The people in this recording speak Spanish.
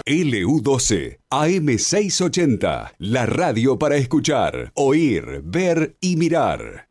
LU12, AM680, la radio para escuchar, oír, ver y mirar.